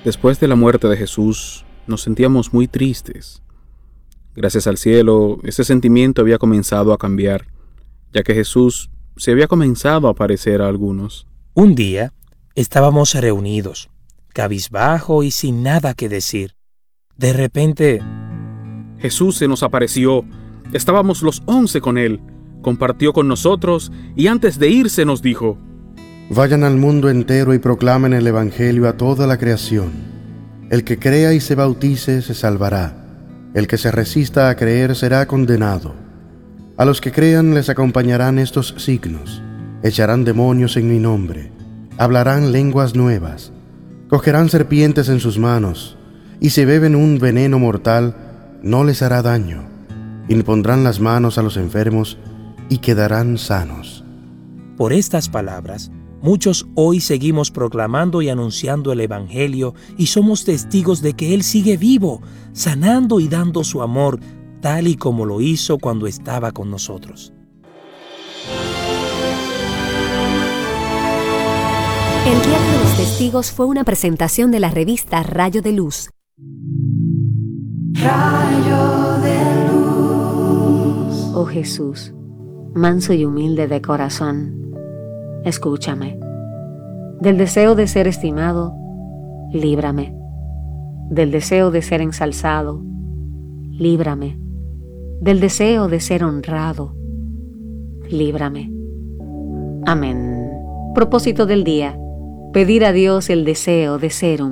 Después de la muerte de Jesús, nos sentíamos muy tristes. Gracias al cielo, ese sentimiento había comenzado a cambiar, ya que Jesús se había comenzado a aparecer a algunos. Un día estábamos reunidos, cabizbajo y sin nada que decir. De repente, Jesús se nos apareció. Estábamos los 11 con él. Compartió con nosotros y antes de irse nos dijo: Vayan al mundo entero y proclamen el Evangelio a toda la creación. El que crea y se bautice se salvará. El que se resista a creer será condenado. A los que crean les acompañarán estos signos: echarán demonios en mi nombre, hablarán lenguas nuevas, cogerán serpientes en sus manos, y si beben un veneno mortal, no les hará daño. Impondrán las manos a los enfermos y quedarán sanos. por estas palabras, muchos hoy seguimos proclamando y anunciando el Evangelio y somos testigos de que Él sigue vivo, sanando y dando su amor, tal y como lo hizo cuando estaba con nosotros. El Diario de los Testigos fue una presentación de la revista Rayo de Luz. Rayo de luz. Oh Jesús, manso y humilde de corazón, escúchame. Del deseo de ser estimado, líbrame. Del deseo de ser ensalzado, líbrame. Del deseo de ser honrado, líbrame. Amén. Propósito del día: pedir a Dios el deseo de ser humilde.